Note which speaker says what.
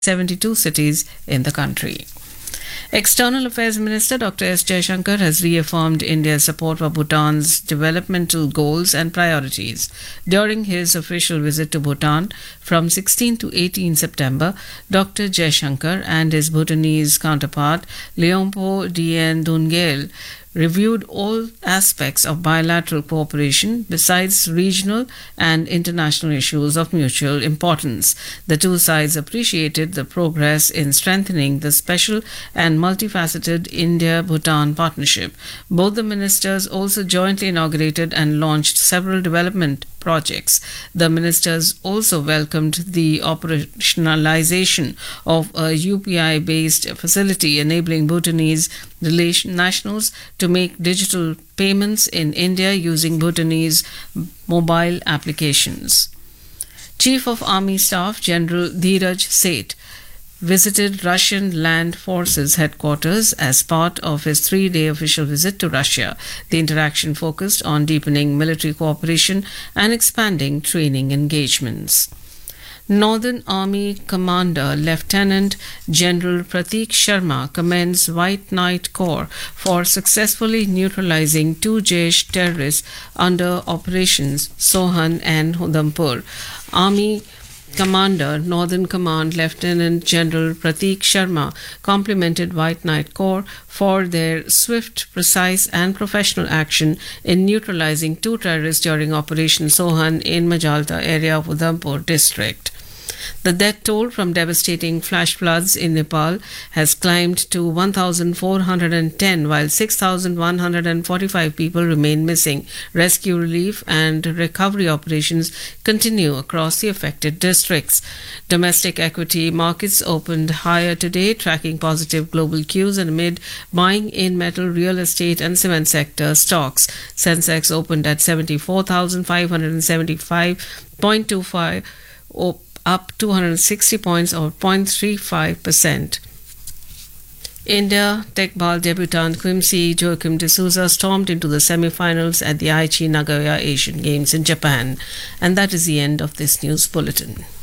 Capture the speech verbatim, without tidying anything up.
Speaker 1: seventy-two cities in the country. External Affairs Minister Doctor S. Jaishankar has reaffirmed India's support for Bhutan's developmental goals and priorities. During his official visit to Bhutan from sixteen to eighteen September, Doctor Jaishankar and his Bhutanese counterpart Leompo Dien Dungel reviewed all aspects of bilateral cooperation besides regional and international issues of mutual importance. The two sides appreciated the progress in strengthening the special and multifaceted India-Bhutan partnership. Both the ministers also jointly inaugurated and launched several development projects. The ministers also welcomed the operationalization of a U P I-based facility enabling Bhutanese relation nationals to make digital payments in India using Bhutanese mobile applications. Chief of Army Staff General Dheeraj Seth visited Russian Land Forces headquarters as part of his three-day official visit to Russia. The interaction focused on deepening military cooperation and expanding training engagements. Northern Army Commander Lieutenant General Prateek Sharma commends White Knight Corps for successfully neutralizing two Jaish terrorists under Operations Sohan and Udhampur. Army Commander, Northern Command Lieutenant General Prateek Sharma complimented White Knight Corps for their swift, precise and professional action in neutralizing two terrorists during Operation Sohan in Majalta area of Udhampur district. The death toll from devastating flash floods in Nepal has climbed to one thousand four hundred ten, while six thousand one hundred forty-five people remain missing. Rescue, relief and recovery operations continue across the affected districts. Domestic equity markets opened higher today, tracking positive global cues and amid buying in metal, real estate and cement sector stocks. Sensex opened at seventy-four thousand five hundred seventy-five point two five, up two hundred sixty points or zero point three five percent. India Tekbal debutant Quimsi Joachim D'Souza stormed into the semi-finals at the Aichi Nagoya Asian Games in Japan. And that is the end of this news bulletin.